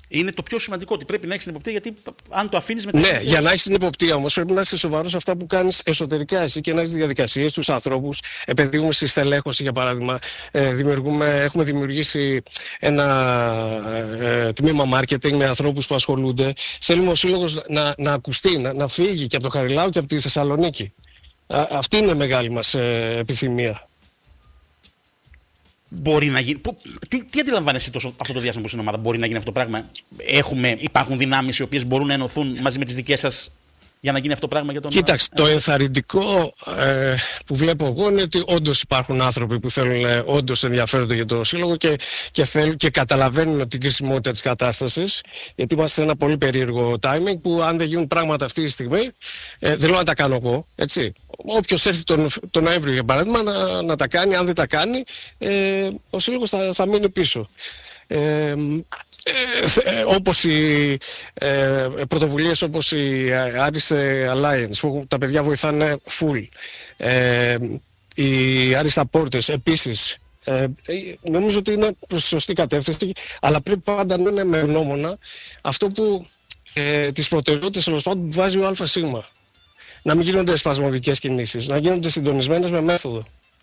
είναι το πιο σημαντικό, ότι πρέπει να έχεις την εποπτεία, γιατί αν το αφήνεις με Ναι, για να έχεις την εποπτεία όμως πρέπει να είσαι σοβαρός σε αυτά που κάνεις εσωτερικά εσύ και να έχεις διαδικασίες στους ανθρώπους. Επενδύουμε στη στελέχωση, για παράδειγμα. Έχουμε δημιουργήσει ένα τμήμα marketing με ανθρώπους που ασχολούνται. Θέλουμε ο σύλλογος να ακουστεί, να φύγει και από το Χαριλάου και από τη Θεσσαλονίκη. Αυτή είναι η μεγάλη μας επιθυμία. Μπορεί να γίνει. Τι αντιλαμβάνεσαι αυτό το διάστημα που στην ομάδα, μπορεί να γίνει αυτό το πράγμα? Υπάρχουν δυνάμεις οι οποίες μπορούν να ενωθούν μαζί με τις δικές σας για να γίνει αυτό το πράγμα για τον. Κοίταξε, το ενθαρρυντικό που βλέπω εγώ είναι ότι όντως υπάρχουν άνθρωποι που θέλουν, όντως ενδιαφέρονται για το σύλλογο και καταλαβαίνουν την κρισιμότητα της κατάστασης, γιατί είμαστε σε ένα πολύ περίεργο timing που αν δεν γίνουν πράγματα αυτή τη στιγμή, δεν λέω να τα κάνω εγώ, έτσι. Όποιος έρθει τον Νοέμβριο για παράδειγμα να τα κάνει, αν δεν τα κάνει, ο σύλλογος θα μείνει πίσω. Όπως οι πρωτοβουλίες όπως η Aris Alliance που τα παιδιά βοηθάνε full, οι Aris Supporters επίσης, νομίζω ότι είναι προς τη σωστή κατεύθυνση, αλλά πρέπει πάντα να είναι με γνώμονα αυτό που τις προτεραιότητες τέλος πάντων που βάζει ο ΑΣ. Να μην γίνονται σπασμωδικές κινήσεις, να γίνονται συντονισμένες με μέθοδο.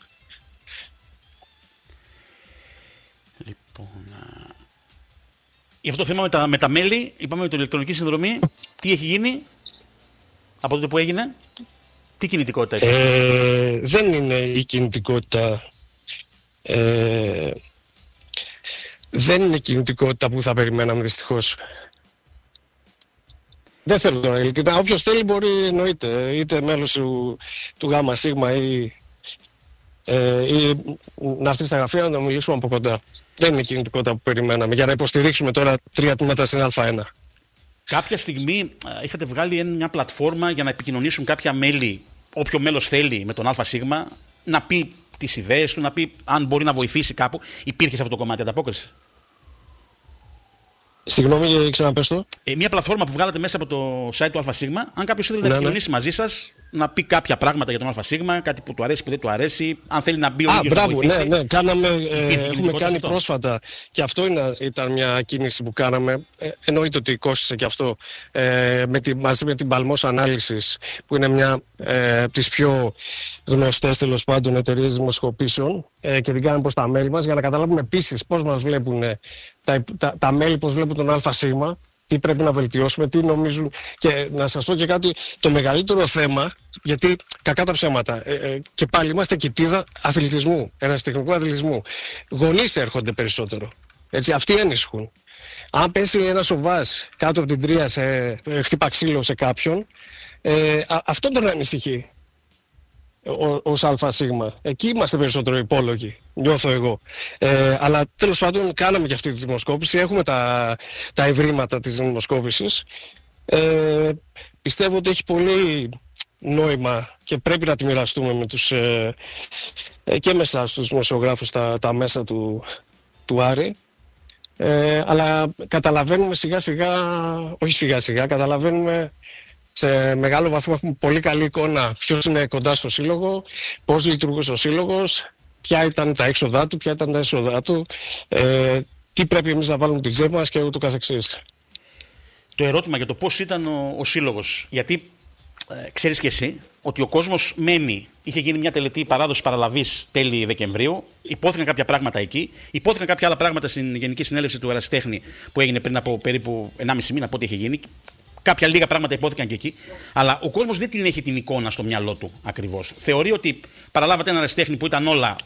Για αυτό το θέμα με τα μέλη, είπαμε με την ηλεκτρονική συνδρομή, τι έχει γίνει από τότε που έγινε, τι κινητικότητα έχει? Δεν είναι η κινητικότητα, δεν είναι η κινητικότητα που θα περιμέναμε δυστυχώς. Δεν θέλω τώρα ειλικρινά, όποιος θέλει μπορεί εννοείται, είτε μέλος του ΓΑΜΑ ΣΥΓΜΑ ή να έρθει στα γραφεία να μιλήσουμε από κοντά. Δεν είναι η κινητικότητα που περιμέναμε για να υποστηρίξουμε τώρα 3 τμήματα στην Α1. Κάποια στιγμή είχατε βγάλει μια πλατφόρμα για να επικοινωνήσουν κάποια μέλη, όποιο μέλος θέλει με τον ΑΣ, να πει τις ιδέες του, να πει αν μπορεί να βοηθήσει κάπου. Υπήρχε σε αυτό το κομμάτι ανταπόκριση? Συγγνώμη, ξαναπες το. Μια πλατφόρμα που βγάλατε μέσα από το site του ΑΣ, αν κάποιος θέλει να επικοινωνήσει μαζί σας, να πει κάποια πράγματα για τον ΑΣ, κάτι που του αρέσει, που δεν του αρέσει, αν θέλει να μπει ο ίδιος να βοηθήσει. Ναι, έχουμε κάνει πρόσφατα και αυτό ήταν μια κίνηση που κάναμε. Εννοείται ότι κόστησε και αυτό μαζί με την Παλμός Ανάλυσης, που είναι μια από τις πιο γνωστές τέλος πάντων εταιρείες δημοσκοπήσεων, και την κάναμε προς τα μέλη μας για να καταλάβουμε επίσης πώς μας βλέπουν τα μέλη, πώς βλέπουν τον ΑΣ, τι πρέπει να βελτιώσουμε, τι νομίζουν. Και να σας πω και κάτι, το μεγαλύτερο θέμα, γιατί κακά τα ψέματα, και πάλι είμαστε κοιτίδα αθλητισμού, ερασιτεχνικού αθλητισμού. Γονείς έρχονται περισσότερο. Έτσι, αυτοί ανησυχούν. Αν πέσει ένα σοβάς κάτω από την τρία χτύπα ξύλο σε κάποιον, αυτό τον ανησυχεί ως ΑΣ. Εκεί είμαστε περισσότερο υπόλογοι, νιώθω εγώ. Αλλά τέλος πάντων κάναμε και αυτή τη δημοσκόπηση, έχουμε τα ευρήματα της δημοσκόπησης. Πιστεύω ότι έχει πολύ νόημα και πρέπει να τη μοιραστούμε με τους, και μέσα στους δημοσιογράφους τα μέσα του Άρη. Αλλά καταλαβαίνουμε σιγά σιγά, καταλαβαίνουμε σε μεγάλο βαθμό, έχουμε πολύ καλή εικόνα ποιος είναι κοντά στο σύλλογο, πώς λειτουργούσε ο σύλλογος, ποια ήταν τα έξοδά του, ποια ήταν τα έσοδά του, τι πρέπει εμείς να βάλουμε τη τσέπη μας και ούτω καθεξής. Το ερώτημα για το πώς ήταν ο σύλλογος, γιατί ξέρεις και εσύ ότι ο κόσμος μένει. Είχε γίνει μια τελετή παράδοση παραλαβής τέλη Δεκεμβρίου, υπόθηκαν κάποια πράγματα εκεί, υπόθηκαν κάποια άλλα πράγματα στην Γενική Συνέλευση του Ερασιτέχνη που έγινε πριν από περίπου 1,5 μήνα από ό,τι είχε γίνει. Κάποια λίγα πράγματα υπόθηκαν και εκεί, αλλά ο κόσμος δεν την έχει την εικόνα στο μυαλό του ακριβώς. Θεωρεί ότι παραλάβατε ένα ερασιτέχνη που ήταν όλα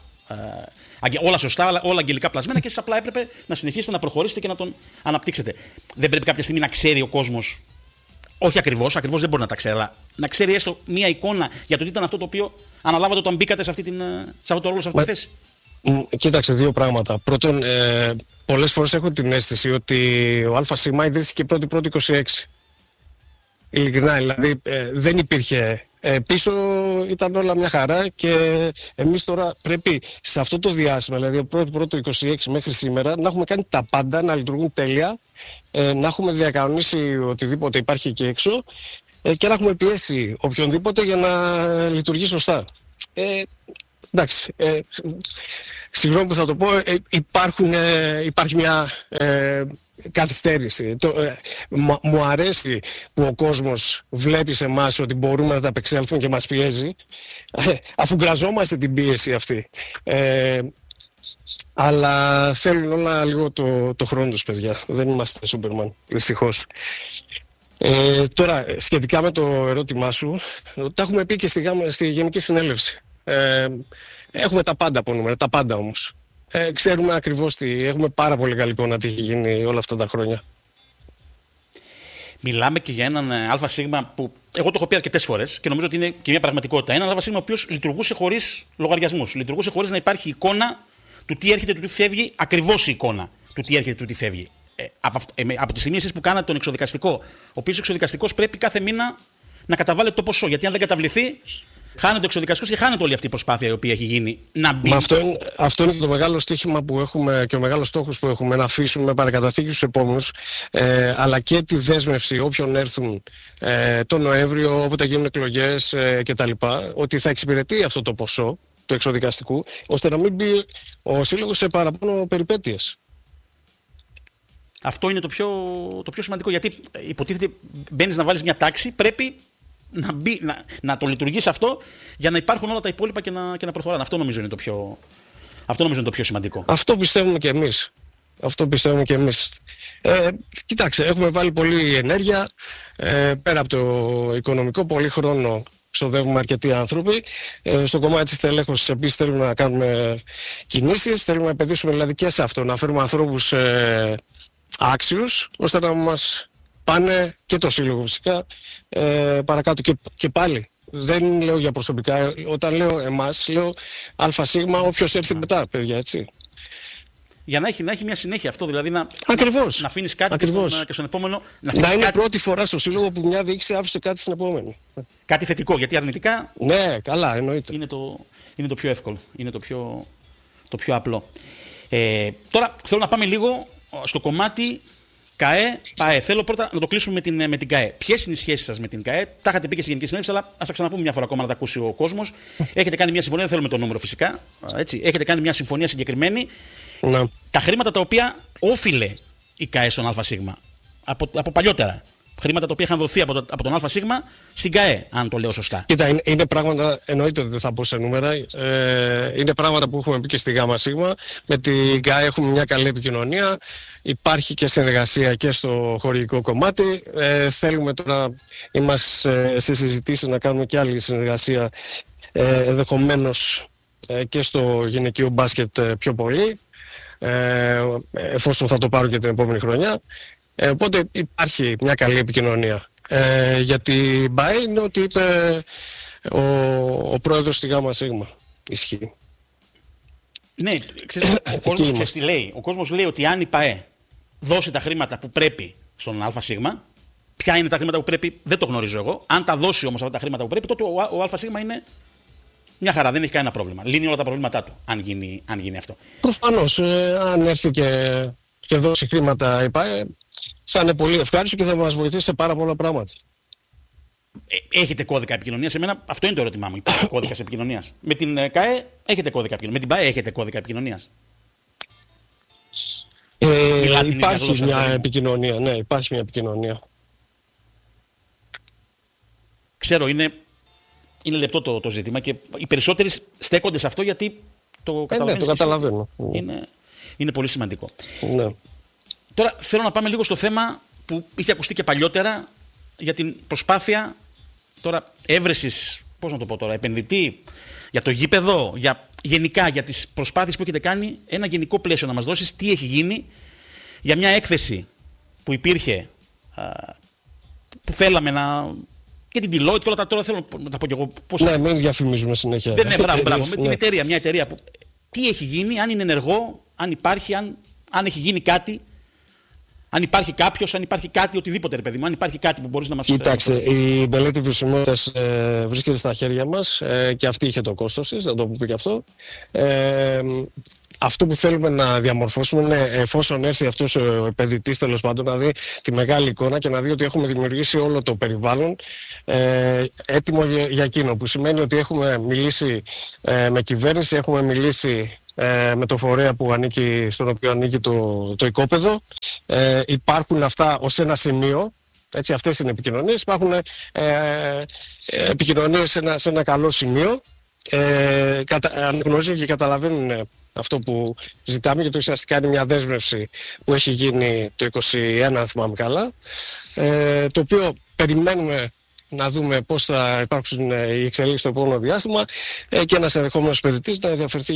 σωστά, όλα αγγελικά πλασμένα και εσείς απλά έπρεπε να συνεχίσετε να προχωρήσετε και να τον αναπτύξετε. Δεν πρέπει κάποια στιγμή να ξέρει ο κόσμος, όχι ακριβώς δεν μπορεί να τα ξέρει, αλλά να ξέρει έστω μία εικόνα για το τι ήταν αυτό το οποίο αναλάβατε όταν μπήκατε σε αυτό το ρόλο, σε αυτή τη θέση? Κοίταξε, δύο πράγματα. Πρώτον, πολλές φορές έχω την αίσθηση ότι ο ΑΣ ιδρύθηκε 1η-1η-26. Ειλικρινά, δηλαδή δεν υπήρχε. Πίσω ήταν όλα μια χαρά και εμείς τώρα πρέπει σε αυτό το διάστημα, δηλαδή από 1η-1η-26 μέχρι σήμερα, να έχουμε κάνει τα πάντα, να λειτουργούν τέλεια, να έχουμε διακανονίσει οτιδήποτε υπάρχει εκεί έξω και να έχουμε πιέσει οποιονδήποτε για να λειτουργεί σωστά. εντάξει, συγγνώμη που θα το πω, υπάρχει μια καθυστέρηση. Μου αρέσει που ο κόσμος βλέπει σε εμάς ότι μπορούμε να τα απεξέλθουμε και μας πιέζει, αφού γκραζόμαστε την πίεση αυτή. Αλλά θέλουν όλα λίγο το χρόνο τους, παιδιά. Δεν είμαστε Σούπερμαν, δυστυχώς. Τώρα, σχετικά με το ερώτημά σου, τα έχουμε πει και στη Γενική Συνέλευση. Έχουμε τα πάντα από νούμερα, τα πάντα όμως. Ξέρουμε ακριβώς έχουμε πάρα πολύ καλή εικόνα τι έχει γίνει όλα αυτά τα χρόνια. Μιλάμε και για έναν ΑΣ που εγώ το έχω πει αρκετές φορές και νομίζω ότι είναι και μια πραγματικότητα. Έναν ΑΣ ο οποίος λειτουργούσε χωρίς λογαριασμούς. Λειτουργούσε χωρίς να υπάρχει εικόνα του τι έρχεται, του τι φεύγει, ακριβώς η εικόνα του τι έρχεται, του τι φεύγει. Από τη στιγμή εσείς που κάνατε τον εξοδικαστικό, ο οποίος εξοδικαστικός πρέπει κάθε μήνα να καταβάλλεται το ποσό. Γιατί αν δεν καταβληθεί, χάνεται ο εξοδικαστικός και χάνεται όλη αυτή η προσπάθεια η οποία έχει γίνει να μπει. Αυτό είναι το μεγάλο στοίχημα που έχουμε και ο μεγάλος στόχος που έχουμε, να αφήσουμε παρακαταθήκη στους επόμενους, αλλά και τη δέσμευση όποιον έρθουν τον Νοέμβριο, όποτε γίνουν εκλογές κτλ. Ότι θα εξυπηρετεί αυτό το ποσό του εξοδικαστικού, ώστε να μην μπει ο σύλλογος σε παραπάνω περιπέτειες. Αυτό είναι το πιο σημαντικό, γιατί υποτίθεται μπαίνεις να βάλεις μια τάξη, πρέπει να το λειτουργείς αυτό για να υπάρχουν όλα τα υπόλοιπα και να προχωράνε. Αυτό νομίζω είναι το πιο σημαντικό. Αυτό πιστεύουμε και εμείς. Κοιτάξτε, έχουμε βάλει πολλή ενέργεια, πέρα από το οικονομικό, πολύ χρόνο ξοδεύουμε αρκετοί άνθρωποι. Στο κομμάτι της τελέχωσης επίσης θέλουμε να κάνουμε κινήσεις, θέλουμε να επενδύσουμε δηλαδή και σε αυτό, να φέρουμε ανθρώπους άξιους, ώστε να μας πάνε και το σύλλογο φυσικά παρακάτω. Και πάλι, δεν λέω για προσωπικά, όταν λέω εμάς, λέω ΑΣ, όποιος έρθει μετά, παιδιά, έτσι. Για να έχει μια συνέχεια αυτό, δηλαδή να αφήνεις κάτι και στον επόμενο. Να είναι πρώτη φορά στο σύλλογο που μια διοίκηση άφησε κάτι στην επόμενη. Κάτι θετικό, γιατί αρνητικά. Ναι, καλά, εννοείται. Είναι το πιο εύκολο, είναι το πιο απλό. Τώρα θέλω να πάμε λίγο στο κομμάτι ΚΑΕ, ΠΑΕ. Θέλω πρώτα να το κλείσουμε με την ΚΑΕ. Ποιες είναι οι σχέσεις σας με την ΚΑΕ? Τα είχατε πει και στη Γενική Συνέλευση, αλλά ας τα ξαναπούμε μια φορά ακόμα να τα ακούσει ο κόσμος. Έχετε κάνει μια συμφωνία, δεν θέλουμε το νούμερο φυσικά. Έτσι. Έχετε κάνει μια συμφωνία συγκεκριμένη. Ναι. Τα χρήματα τα οποία όφιλε η ΚΑΕ στον ΑΣ από παλιότερα. Χρήματα τα οποία είχαν δοθεί από τον ΑΣ στην ΚΑΕ, αν το λέω σωστά. Κοίτα, είναι πράγματα, εννοείται ότι δεν θα πω σε νούμερα, είναι πράγματα που έχουμε πει και στη ΓΣ. Με την ΚΑΕ έχουμε μια καλή επικοινωνία, υπάρχει και συνεργασία και στο χορηγικό κομμάτι. Θέλουμε τώρα, είμαστε σε συζητήσεις να κάνουμε και άλλη συνεργασία, ενδεχομένως και στο γυναικείο μπάσκετ πιο πολύ, εφόσον θα το πάρω και την επόμενη χρονιά. Οπότε υπάρχει μια καλή επικοινωνία. Για την ΠΑΕ είναι ότι είπε ο πρόεδρος στη ΓΣ. Ισχύει. Ναι, ξέρεις, ο κόσμος λέει ότι αν η ΠΑΕ δώσει τα χρήματα που πρέπει στον ΑΣ, ποια είναι τα χρήματα που πρέπει, δεν το γνωρίζω εγώ. Αν τα δώσει όμως αυτά τα χρήματα που πρέπει, τότε ο ΑΣ είναι μια χαρά, δεν έχει κανένα πρόβλημα. Λύνει όλα τα προβλήματά του, αν γίνει αυτό. Προφανώς, αν έρθει και δώσει χρήματα η ΠΑΕ, θα είναι πολύ ευχάριστο και θα μας βοηθήσει σε πάρα πολλά πράγματα. Έχετε κώδικα επικοινωνίας? Εμένα αυτό είναι το ερώτημά μου. Υπάρχει κώδικας επικοινωνίας? Με την ΚΑΕ έχετε κώδικα επικοινωνίας? Με την ΠΑΕ έχετε κώδικα επικοινωνίας? Υπάρχει μια επικοινωνία, ναι, υπάρχει μια επικοινωνία. Ξέρω, είναι λεπτό το ζήτημα και οι περισσότεροι στέκονται σε αυτό γιατί το καταλαβαίνω. Είναι πολύ σημαντικό. Ναι. Τώρα θέλω να πάμε λίγο στο θέμα που είχε ακουστεί και παλιότερα για την προσπάθεια τώρα έβρεσης, πώς να το πω τώρα, επενδυτή για το γήπεδο, γενικά για τις προσπάθειες που έχετε κάνει, ένα γενικό πλαίσιο να μας δώσεις τι έχει γίνει για μια έκθεση που υπήρχε, που θέλαμε να... και την Deloitte και όλα τα τώρα θέλω να τα πω κι εγώ. Ναι, μην διαφημίζουμε συνέχεια. Δεν είναι μπράβο. Με την εταιρεία, μια εταιρεία που... Τι έχει γίνει, αν είναι ενεργό, αν υπάρχει, αν έχει γίνει κάτι. Αν υπάρχει κάποιος, αν υπάρχει κάτι, οτιδήποτε ρε παιδί μου, αν υπάρχει κάτι που μπορείς να μας... Κοιτάξτε, η μελέτη βιωσιμότητας βρίσκεται στα χέρια μας και αυτή είχε το κόστος της, να το πούμε και αυτό. αυτό που θέλουμε να διαμορφώσουμε είναι, εφόσον έρθει αυτός ο επενδυτής τέλος πάντων, να δει τη μεγάλη εικόνα και να δει ότι έχουμε δημιουργήσει όλο το περιβάλλον έτοιμο για εκείνο, που σημαίνει ότι έχουμε μιλήσει με κυβέρνηση, έχουμε μιλήσει με το φορέα στον οποίο ανήκει το οικόπεδο. Υπάρχουν αυτά ως ένα σημείο. Έτσι, αυτές είναι επικοινωνίες. Υπάρχουν επικοινωνίες σε ένα καλό σημείο. Αναγνωρίζουν και καταλαβαίνουν αυτό που ζητάμε, γιατί ουσιαστικά είναι μια δέσμευση που έχει γίνει το 2021, αν θυμάμαι καλά, το οποίο περιμένουμε να δούμε πώς θα υπάρξουν οι εξελίξεις στο επόμενο διάστημα και ένας ενδεχόμενος επενδυτής να ενδιαφερθεί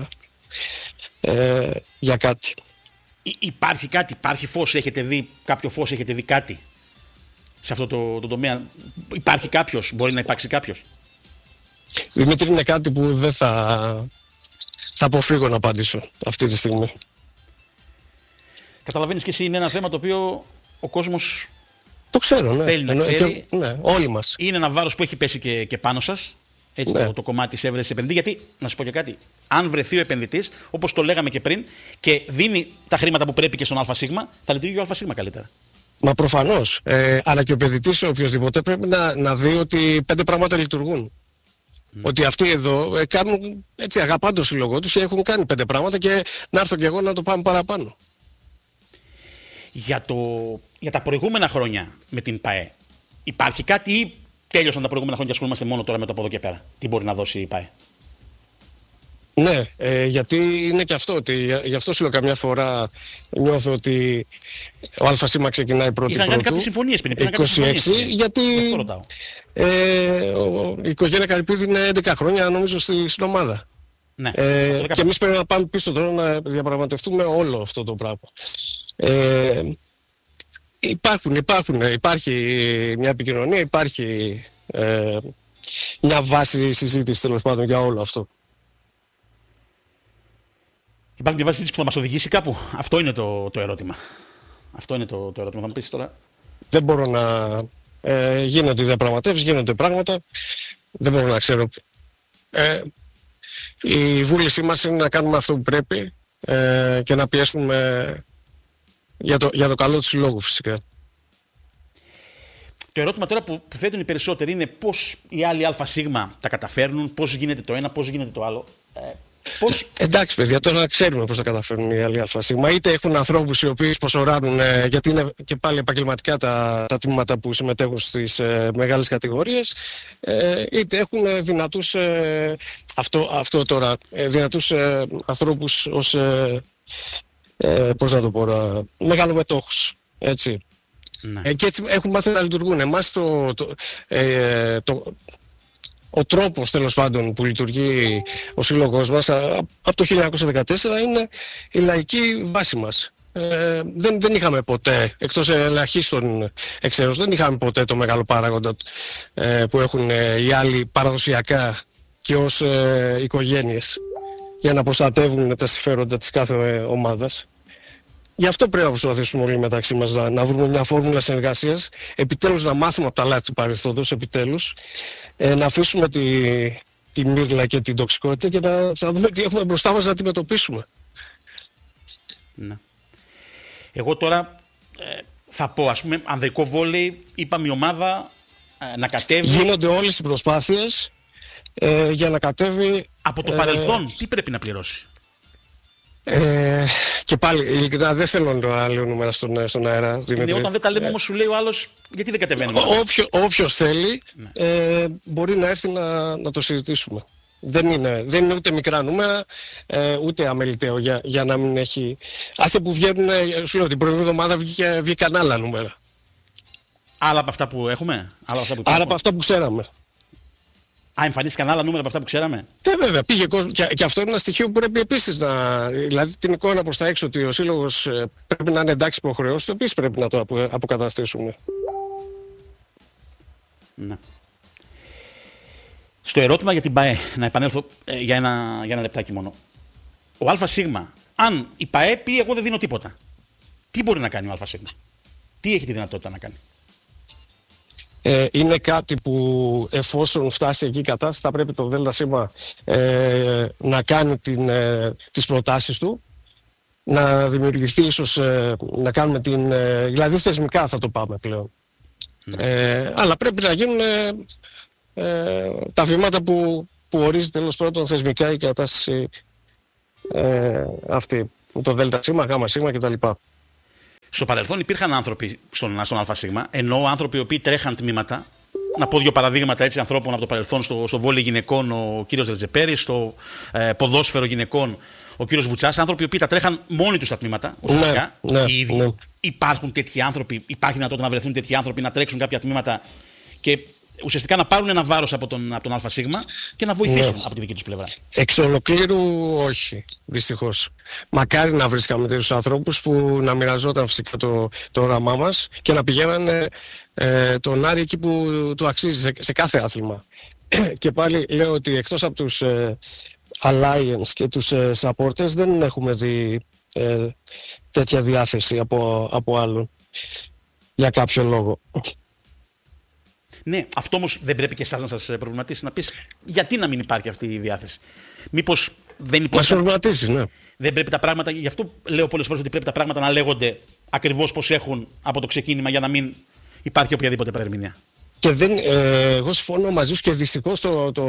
για κάτι. Υπάρχει κάτι, υπάρχει φως, έχετε δει κάποιο φως, έχετε δει κάτι σε αυτό το τομέα? Υπάρχει κάποιος, μπορεί να υπάρξει κάποιος? Δημήτρη, είναι κάτι που δεν θα αποφύγω να απαντήσω αυτή τη στιγμή. Καταλαβαίνεις και εσύ, είναι ένα θέμα το οποίο ο κόσμος το ξέρω, ναι. Θέλει να ξέρει. Ναι, όλοι μας. Είναι ένα βάρος που έχει πέσει και πάνω σας. Έτσι, ναι. το κομμάτι της έβρεσης επενδυτή. Γιατί, να σου πω και κάτι, αν βρεθεί ο επενδυτής, όπως το λέγαμε και πριν, και δίνει τα χρήματα που πρέπει και στον ΑΣ, θα λειτουργεί ο ΑΣ καλύτερα. Μα προφανώς. Αλλά και ο επενδυτής, οποιοδήποτε, πρέπει να δει ότι 5 πράγματα λειτουργούν. Ότι αυτοί εδώ κάνουν, έτσι, αγαπάνε το σύλλογό τους και έχουν κάνει 5 πράγματα και να έρθω κι εγώ να το πάμε παραπάνω. Για τα προηγούμενα χρόνια με την ΠΑΕ, υπάρχει κάτι ή τέλειωσαν τα προηγούμενα χρόνια και ασχολούμαστε μόνο τώρα με το από εδώ και πέρα? Τι μπορεί να δώσει η ΠΑΕ? Ναι, γιατί είναι και αυτό, ότι γι' αυτό σου λέω καμιά φορά νιώθω ότι ο ΑΣ ξεκινάει πρώτη. Είχαν κάνει κάποιες συμφωνίες πριν, 26, γιατί η οικογένεια Καρυπίδη είναι 11 χρόνια νομίζω στην ομάδα. Ναι, και εμείς πρέπει να πάμε πίσω τώρα να διαπραγματευτούμε όλο αυτό το πράγμα. Υπάρχει μια επικοινωνία, υπάρχει μια βάση συζήτηση τέλος πάντων για όλο αυτό. Υπάρχει μια βάση συζήτηση που θα μας οδηγήσει κάπου? Αυτό είναι το ερώτημα. Αυτό είναι το ερώτημα. Θα μου πεις τώρα. Δεν μπορώ να... γίνονται διαπραγματεύσεις, γίνονται πράγματα. Δεν μπορώ να ξέρω. Η βούλησή μας είναι να κάνουμε αυτό που πρέπει και να πιέσουμε για το καλό του συλλόγου φυσικά. Το ερώτημα τώρα που θέτουν οι περισσότεροι είναι πώς οι άλλοι ΑΣ τα καταφέρνουν, πώς γίνεται το ένα, πώς γίνεται το άλλο. Εντάξει, παιδιά, τώρα ξέρουμε πώς τα καταφέρνουν οι άλλοι ΑΣ. Είτε έχουν ανθρώπους οι οποίοι σποσοράρουν, γιατί είναι και πάλι επαγγελματικά τα τμήματα που συμμετέχουν στις μεγάλες κατηγορίες, είτε έχουν δυνατούς, δυνατούς ανθρώπους ως, πώς να το πω, μεγαλομετόχους, έτσι. Ναι. Και έτσι έχουν μάθει να λειτουργούν. Εμάς ο τρόπος τέλος πάντων που λειτουργεί ο σύλλογος μας από το 1914 είναι η λαϊκή βάση μας. Δεν είχαμε ποτέ, εκτός ελαχίστων εξαίρους, δεν είχαμε ποτέ το μεγάλο παράγοντα που έχουν οι άλλοι παραδοσιακά και ως οικογένειες για να προστατεύουν τα συμφέροντα της κάθε ομάδας. Γι' αυτό πρέπει να προσπαθήσουμε όλοι μεταξύ μας να βρούμε μια φόρμουλα συνεργασίας, επιτέλους να μάθουμε από τα λάθη του παρελθόντος, επιτέλους, να αφήσουμε τη μύρλα και την τοξικότητα και να δούμε τι έχουμε μπροστά μας να αντιμετωπίσουμε. Ναι. Εγώ τώρα θα πω, ας πούμε, ανδρικό βόλεϊ, είπαμε η ομάδα να κατέβει. Γίνονται όλες οι προσπάθειες για να κατέβει. Από το παρελθόν, τι πρέπει να πληρώσει? Και πάλι, ειλικρινά, δεν θέλω να λέω νούμερα στον αέρα, Δημήτρη. Όταν δεν τα λέμε όμως σου λέει ο άλλος, γιατί δεν κατεβαίνουμε? Όποιος θέλει, μπορεί να έρθει να το συζητήσουμε. Δεν είναι ούτε μικρά νούμερα, ούτε αμεληταίο για να μην έχει... Άσε που βγαίνουν, σου λέω, την προηγούμενη εβδομάδα βγήκαν άλλα νούμερα. Άλλα από αυτά που έχουμε? Άλλα από αυτά που ξέραμε. Εμφανίστηκαν άλλα νούμερα από αυτά που ξέραμε. Βέβαια, πήγε κόσμο. Και αυτό είναι ένα στοιχείο που πρέπει επίσης να. Δηλαδή την εικόνα προς τα έξω ότι ο σύλλογος πρέπει να είναι εντάξει υποχρεώσεις, το επίσης πρέπει να το αποκαταστήσουμε. Ναι. Στο ερώτημα για την ΠΑΕ, να επανέλθω για ένα λεπτάκι μόνο. Ο ΑΣ, αν η ΠΑΕ πει εγώ δεν δίνω τίποτα, τι μπορεί να κάνει ο ΑΣ? Τι έχει τη δυνατότητα να κάνει? είναι κάτι που εφόσον φτάσει εκεί η κατάσταση θα πρέπει το ΔΣ να κάνει τις προτάσεις του, να δημιουργηθεί ίσως, να κάνουμε δηλαδή θεσμικά θα το πάμε πλέον. Αλλά πρέπει να γίνουν τα βήματα που ορίζει τέλος πρώτον θεσμικά η κατάσταση αυτή, το ΔΣ, ΓΣ κτλ. Στο παρελθόν υπήρχαν άνθρωποι στον ΑΣ, ενώ άνθρωποι οι οποίοι τρέχαν τμήματα. Να πω δύο παραδείγματα έτσι, ανθρώπων από το παρελθόν, στο βόλεϊ γυναικών ο κύριος Ρετζεπέρης, στο ποδόσφαιρο γυναικών ο κύριος Βουτσάς, άνθρωποι οι οποίοι τα τρέχαν μόνοι τους τα τμήματα. Ουσιαστικά, ήδη υπάρχουν τέτοιοι άνθρωποι, υπάρχει δυνατότητα να βρεθούν τέτοιοι άνθρωποι να τρέξουν κάποια τμήματα και ουσιαστικά να πάρουν ένα βάρος από τον ΑΣ και να βοηθήσουν από τη δική τους πλευρά. Εξ ολοκλήρου όχι, δυστυχώς. Μακάρι να βρίσκαμε τέτοιους ανθρώπους που να μοιραζόταν φυσικά το όραμά μας και να πηγαίνανε τον Άρη εκεί που του αξίζει σε κάθε άθλημα. Και πάλι λέω ότι εκτός από τους Alliance και τους supporters δεν έχουμε δει τέτοια διάθεση από άλλον για κάποιο λόγο. Ναι, αυτό όμως δεν πρέπει και εσάς να σας προβληματίσει, να πεις γιατί να μην υπάρχει αυτή η διάθεση. Μήπως δεν υπάρχει. Μας προβληματίσει, ναι. Δεν πρέπει τα πράγματα, γι' αυτό λέω πολλές φορές ότι πρέπει τα πράγματα να λέγονται ακριβώς πώς έχουν από το ξεκίνημα για να μην υπάρχει οποιαδήποτε παρερμηνία. Και εγώ συμφωνώ μαζί σου και δυστυχώς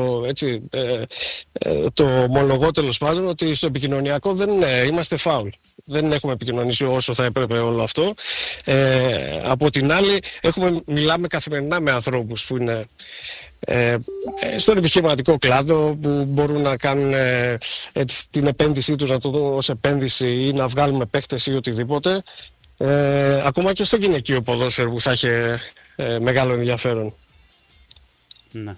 το ομολογώ τέλος πάντων ότι στο επικοινωνιακό δεν είμαστε φάουλ. Δεν έχουμε επικοινωνήσει όσο θα έπρεπε όλο αυτό. Από την άλλη μιλάμε καθημερινά με ανθρώπους που είναι στον επιχειρηματικό κλάδο, που μπορούν να κάνουν την επένδυσή τους, να το δουν ως επένδυση ή να βγάλουμε παίχτες ή οτιδήποτε. Ακόμα και στο γυναικείο ποδόσφαιρο που θα είχε μεγάλο ενδιαφέρον. Ναι.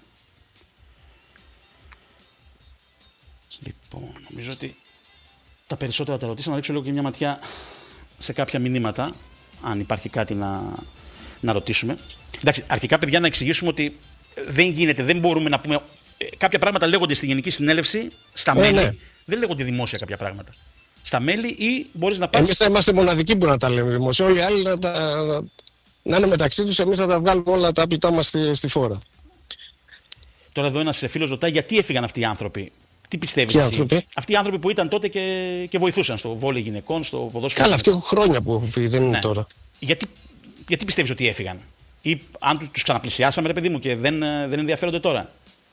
Λοιπόν, νομίζω ότι τα περισσότερα τα ρωτήσαμε. Να ρίξω λίγο και μια ματιά σε κάποια μηνύματα, αν υπάρχει κάτι να ρωτήσουμε. Εντάξει, αρχικά παιδιά να εξηγήσουμε ότι δεν γίνεται, δεν μπορούμε να πούμε. Κάποια πράγματα λέγονται στη Γενική Συνέλευση, στα μέλη. Ναι. Δεν λέγονται δημόσια κάποια πράγματα. Στα μέλη ή μπορείς να πας. Εμείς θα είμαστε μοναδικοί που να τα λέμε δημόσια. Όλοι οι άλλοι να είναι μεταξύ τους, εμείς θα τα βγάλουμε όλα τα απλητά μας στη φόρα. Τώρα εδώ ένας φίλος ρωτάει γιατί έφυγαν αυτοί οι άνθρωποι. Τι πιστεύεις εσύ? Αυτοί οι άνθρωποι που ήταν τότε και βοηθούσαν στο βόλεϊ γυναικών, στο ποδόσφαιρο. Καλά, αυτοί έχουν χρόνια που έχουν φύγει, δεν είναι τώρα. Γιατί πιστεύεις ότι έφυγαν? Ή αν τους ξαναπλησιάσαμε, ρε παιδί μου, και δεν ενδιαφέρονται τώρα?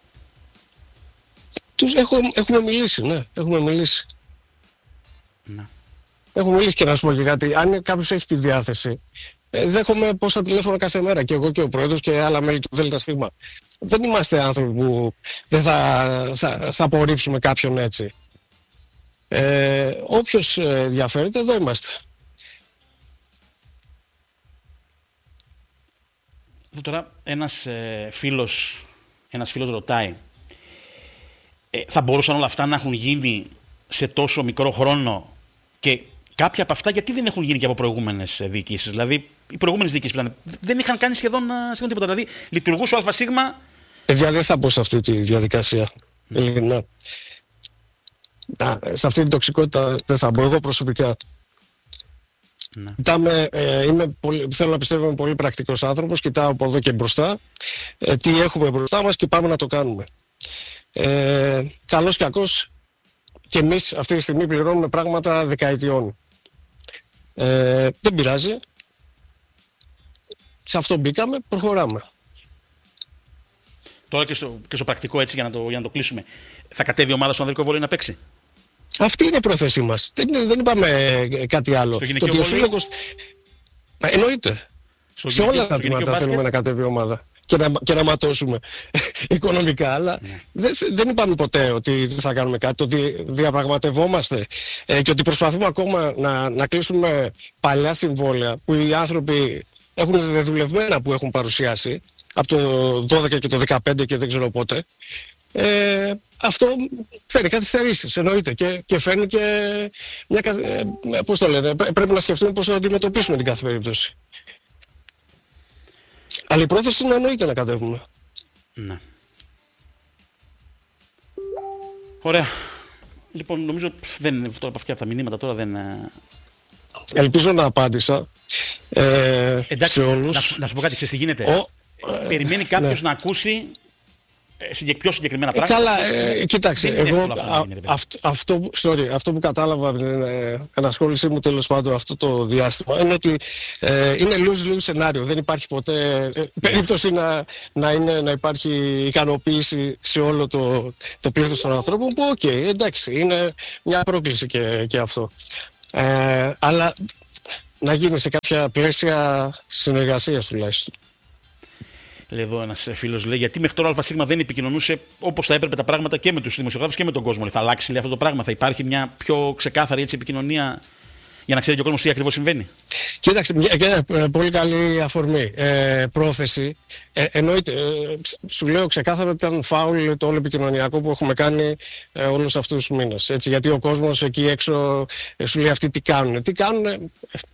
Έχουμε μιλήσει, ναι. Έχουμε μιλήσει. Να. Έχουμε μιλήσει και να σου πω και κάτι. Αν κάποιος έχει τη διάθεση, δέχομαι πόσα τηλέφωνα κάθε μέρα και εγώ και ο πρόεδρος και άλλα μέλη του ΔΣ. Δεν είμαστε άνθρωποι που δεν θα απορρίψουμε κάποιον έτσι. Όποιος ενδιαφέρεται, εδώ είμαστε. Τώρα ένας φίλος ρωτάει, θα μπορούσαν όλα αυτά να έχουν γίνει σε τόσο μικρό χρόνο και κάποια από αυτά γιατί δεν έχουν γίνει και από προηγούμενες διοικήσεις? Δηλαδή, οι προηγούμενες διοικήσεις που ήταν, δεν είχαν κάνει σχεδόν τίποτα. Δηλαδή, λειτουργούσε ο ΑΣ. Παιδιά, δεν θα μπω σε αυτή τη διαδικασία. Ειλικρινά. Σε αυτή την τοξικότητα δεν θα μπω εγώ προσωπικά. Ναι. Θέλω να πιστεύω είμαι πολύ πρακτικός άνθρωπος, κοιτάω από εδώ και μπροστά, τι έχουμε μπροστά μας και πάμε να το κάνουμε. Καλώς και κακώς και εμείς αυτή τη στιγμή πληρώνουμε πράγματα δεκαετιών. Δεν πειράζει. Σε αυτό μπήκαμε, προχωράμε. Τώρα και στο πρακτικό έτσι για να το κλείσουμε. Θα κατέβει η ομάδα στο ανδρικό βόλεϊ να παίξει? Αυτή είναι η πρόθεσή μας. Δεν είπαμε κάτι άλλο. Στο γυναικείο βόλεϊ? Εννοείται. Σε όλα τα τμήματα θέλουμε να κατέβει η ομάδα και να ματώσουμε οικονομικά. Αλλά δεν είπαμε ποτέ ότι δεν θα κάνουμε κάτι. Ότι διαπραγματευόμαστε και ότι προσπαθούμε ακόμα να κλείσουμε παλιά συμβόλαια που οι άνθρωποι έχουν δεδουλευμένα που έχουν παρουσιάσει από το 12 και το 15 και δεν ξέρω πότε. Αυτό φέρνει καθυστερήσεις, εννοείται, και φέρνει και πώς το λένε, πρέπει να σκεφτούμε πώς θα αντιμετωπίσουμε την κάθε περίπτωση. Αλλά η πρόθεση είναι εννοείται να κατέβουμε. Ναι. Ωραία. Λοιπόν, νομίζω δεν από αυτά τα μηνύματα τώρα δεν... Ελπίζω να απάντησα εντάξει, σε όλους. Να σου πω κάτι, ξέρεις τι γίνεται. περιμένει κάποιος να ακούσει πιο συγκεκριμένα πράγματα. Καλά, κοίταξε, εγώ αυτό που κατάλαβα από την ενασχόλησή μου τέλος πάντων αυτό το διάστημα είναι ότι είναι lose-lose σενάριο. Δεν υπάρχει ποτέ περίπτωση να υπάρχει ικανοποίηση σε όλο το πλήθος των ανθρώπων που εντάξει, είναι μια πρόκληση και αυτό. Αλλά να γίνει σε κάποια πλαίσια συνεργασίας τουλάχιστον. Λέει εδώ ένας φίλος, λέει, γιατί μέχρι τώρα ΑΣ δεν επικοινωνούσε όπως θα έπρεπε τα πράγματα και με τους δημοσιογράφους και με τον κόσμο. Λέει, θα αλλάξει, λέει, αυτό το πράγμα, θα υπάρχει μια πιο ξεκάθαρη επικοινωνία για να ξέρει και ο κόσμος τι ακριβώς συμβαίνει. Κοίταξε, μια πολύ καλή αφορμή. Πρόθεση. Εννοείται, σου λέω ξεκάθαρα ότι ήταν φάουλ το όλο επικοινωνιακό που έχουμε κάνει όλους αυτούς τους μήνες. Έτσι, γιατί ο κόσμος εκεί έξω σου λέει αυτοί τι κάνουν. Τι κάνουν.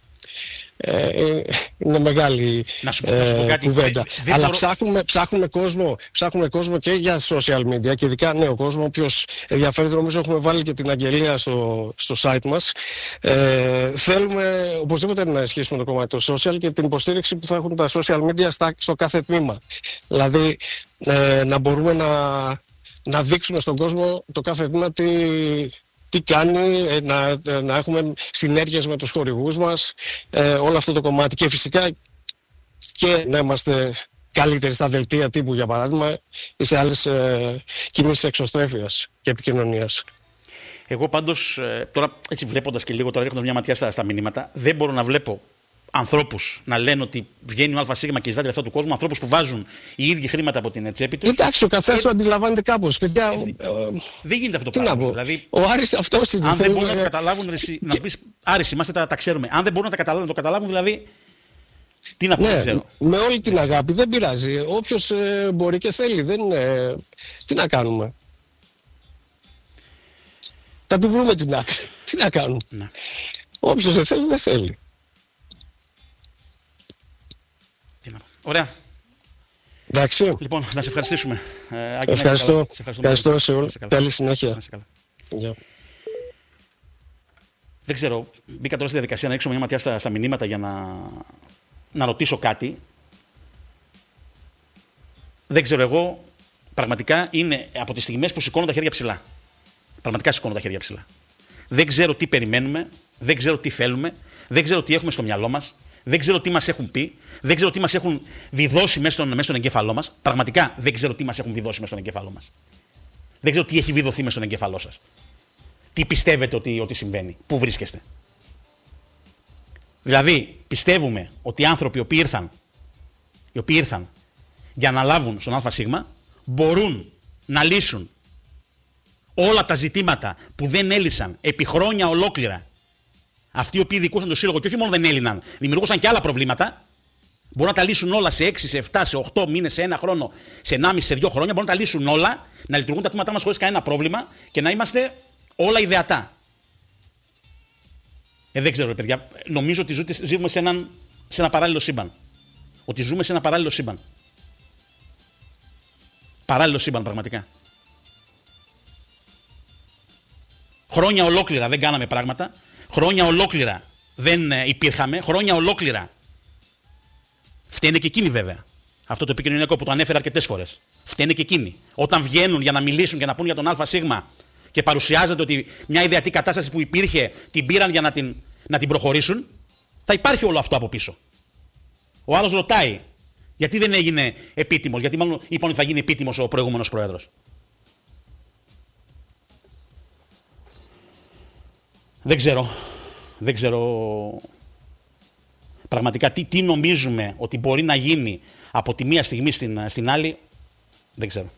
Είναι μεγάλη κουβέντα. Αλλά ψάχνουμε κόσμο και για social media και ειδικά ο κόσμο ο οποίος ενδιαφέρεται, νομίζω έχουμε βάλει και την αγγελία στο site μας. Θέλουμε οπωσδήποτε να ισχύσουμε το κομμάτι το social και την υποστήριξη που θα έχουν τα social media στο κάθε τμήμα. Δηλαδή να μπορούμε να δείξουμε στον κόσμο το κάθε τμήμα τι κάνει, να έχουμε συνέργειες με τους χορηγούς μας, όλο αυτό το κομμάτι και φυσικά και να είμαστε καλύτεροι στα δελτία τύπου για παράδειγμα ή σε άλλες κινήσεις εξωστρέφειας και επικοινωνίας. Εγώ πάντως τώρα έτσι βλέποντας και λίγο, τώρα ρίχνοντας μια ματιά στα μηνύματα, δεν μπορώ να βλέπω ανθρώπους να λένε ότι βγαίνει ο ΑΣ και ζητάει λεφτά του κόσμου, ανθρώπους που βάζουν οι ίδιοι χρήματα από την τσέπη τους. Εντάξει, ο καθένας το αντιλαμβάνεται κάπως. Παιδιά, δεν γίνεται αυτό το πράγμα. Δηλαδή, ο Άρης αυτός την αν δεν μπορούν να το καταλάβουν, να πεις Άρης, είμαστε, τα ξέρουμε. Αν δεν μπορούν να το καταλάβουν, δηλαδή. Τι να πω, δεν ξέρω. Με όλη την αγάπη, δεν πειράζει. Όποιος μπορεί και θέλει, τι να κάνουμε. Θα του βρούμε την άκρη. Τι να κάνουμε. Όποιος δεν θέλει, δεν θέλει. Ωραία. Εντάξει. Λοιπόν, να σε ευχαριστήσουμε. Ευχαριστώ σε όλους. Καλή συνέχεια. Δεν ξέρω, μπήκα τώρα στη διαδικασία να ρίξω μια ματιά στα μηνύματα για να ρωτήσω κάτι. Δεν ξέρω, εγώ πραγματικά είναι από τις στιγμές που σηκώνω τα χέρια ψηλά. Πραγματικά σηκώνω τα χέρια ψηλά. Δεν ξέρω τι περιμένουμε, δεν ξέρω τι θέλουμε, δεν ξέρω τι έχουμε στο μυαλό μας, δεν ξέρω τι μας έχουν πει, δεν ξέρω τι μας έχουν βιδώσει μέσα στον εγκέφαλό μας. Πραγματικά δεν ξέρω τι μας έχουν βιδώσει μέσα στον εγκέφαλό μας. Δεν ξέρω τι έχει βιδωθεί μέσα στον εγκέφαλό σας. Τι πιστεύετε ότι συμβαίνει, πού βρίσκεστε. Δηλαδή, πιστεύουμε ότι οι άνθρωποι οι οποίοι ήρθαν για να λάβουν στον ΑΣ μπορούν να λύσουν όλα τα ζητήματα που δεν έλυσαν επί χρόνια ολόκληρα. Αυτοί οι οποίοι δικούσαν το σύλλογο και όχι μόνο δεν έλυναν, δημιουργούσαν και άλλα προβλήματα. Μπορούν να τα λύσουν όλα σε 6, σε 7, σε 8 μήνες, σε 1 χρόνο, σε 1,5, σε 2 χρόνια. Μπορούν να τα λύσουν όλα, να λειτουργούν τα τμήματά μας χωρίς κανένα πρόβλημα και να είμαστε όλα ιδεατά. Δεν ξέρω, παιδιά. Νομίζω ότι ζούμε σε ένα παράλληλο σύμπαν. Ότι ζούμε σε ένα παράλληλο σύμπαν. Παράλληλο σύμπαν, πραγματικά. Χρόνια ολόκληρα δεν κάναμε πράγματα. Χρόνια ολόκληρα δεν υπήρχαμε. Χρόνια ολόκληρα. Φταίνε και εκείνοι βέβαια. Αυτό το επικοινωνιακό που το ανέφερα αρκετές φορές. Φταίνε και εκείνοι. Όταν βγαίνουν για να μιλήσουν και να πούν για τον ΑΣ και παρουσιάζεται ότι μια ιδεατή κατάσταση που υπήρχε την πήραν για να την προχωρήσουν, θα υπάρχει όλο αυτό από πίσω. Ο άλλος ρωτάει γιατί δεν έγινε επίτιμος, γιατί μάλλον είπαν ότι θα γίνει επίτιμος ο προηγούμενος πρόεδρος. Δεν ξέρω πραγματικά τι νομίζουμε ότι μπορεί να γίνει από τη μία στιγμή στην άλλη. Δεν ξέρω.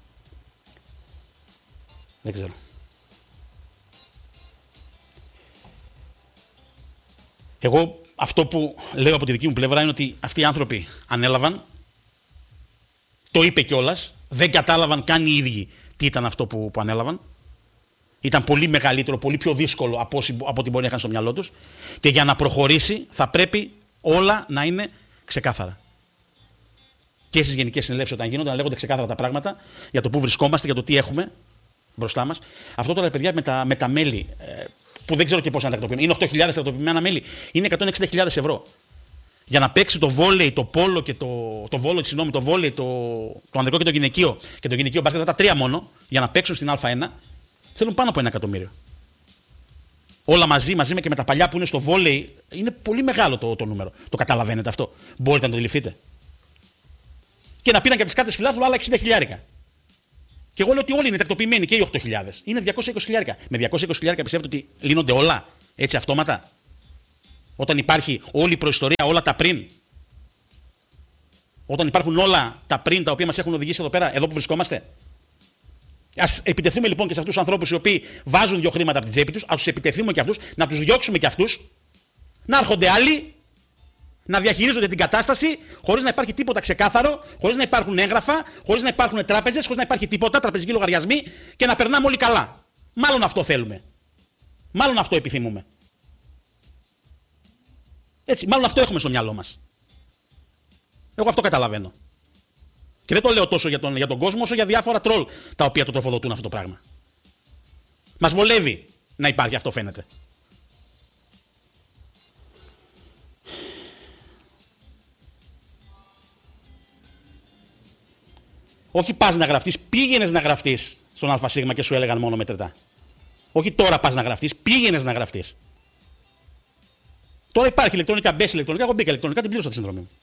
Εγώ αυτό που λέω από τη δική μου πλευρά είναι ότι αυτοί οι άνθρωποι ανέλαβαν, το είπε κιόλας, δεν κατάλαβαν καν οι ίδιοι τι ήταν αυτό που ανέλαβαν. Ήταν πολύ μεγαλύτερο, πολύ πιο δύσκολο από ό,τι μπορεί να είχαν στο μυαλό τους και για να προχωρήσει θα πρέπει όλα να είναι ξεκάθαρα. Και στις γενικές συνελεύσεις όταν γίνονται να λέγονται ξεκάθαρα τα πράγματα για το πού βρισκόμαστε, για το τι έχουμε μπροστά μας. Αυτό τώρα, παιδιά, με τα μέλη, που δεν ξέρω και πώς να τα τακτοποιούμε. Είναι 8.000 τακτοποιημένα μέλη, είναι 160.000 ευρώ. για να παίξει το βόλεϊ, το πόλο και το βόλεϊ, το ανδρικό και το γυναικείο και το γυναικείο μπάσκετ, τα τρία μόνο, για να παίξουν στην Α1, θέλουν πάνω από 1 εκατομμύριο. Όλα μαζί και με τα παλιά που είναι στο βόλεϊ, είναι πολύ μεγάλο το νούμερο. Το καταλαβαίνετε αυτό? Μπορείτε να το αντιληφθείτε? Και να πήραν και από τις κάρτες φιλάθλου άλλα 60 χιλιάρικα. Και εγώ λέω ότι όλοι είναι τακτοποιημένοι, και οι 8.000. Είναι 220 χιλιάρικα. Με 220 χιλιάρικα πιστεύετε ότι λύνονται όλα έτσι αυτόματα? Όταν υπάρχει όλη η προϊστορία, όλα τα πριν. Όταν υπάρχουν όλα τα πριν τα οποία μας έχουν οδηγήσει εδώ πέρα, εδώ που βρισκόμαστε. Ας επιτεθούμε λοιπόν και σε αυτούς τους ανθρώπους οι οποίοι βάζουν 2 χρήματα από την τσέπη τους, ας τους επιτεθούμε και αυτούς, να τους διώξουμε και αυτούς, να έρχονται άλλοι, να διαχειρίζονται την κατάσταση χωρίς να υπάρχει τίποτα ξεκάθαρο, χωρίς να υπάρχουν έγγραφα, χωρίς να υπάρχουν τράπεζες, χωρίς να υπάρχει τίποτα, τραπεζικοί λογαριασμοί και να περνάμε όλοι καλά. Μάλλον αυτό θέλουμε. Μάλλον αυτό επιθυμούμε. Έτσι, μάλλον αυτό έχουμε στο μυαλό μας. Εγώ αυτό καταλαβαίνω. Και δεν το λέω τόσο για τον κόσμο όσο για διάφορα τρόλ τα οποία το τροφοδοτούν αυτό το πράγμα. Μας βολεύει να υπάρχει αυτό, φαίνεται. Όχι πας να γραφτείς, πήγαινες να γραφτείς στον ΑΣ και σου έλεγαν μόνο μετρητά. Όχι τώρα πας να γραφτείς, πήγαινες να γραφτείς. Τώρα υπάρχει ηλεκτρονικά, μπες ηλεκτρονικά, εγώ μπήκα ηλεκτρονικά, την πλήρωσα τη συνδρομή μου.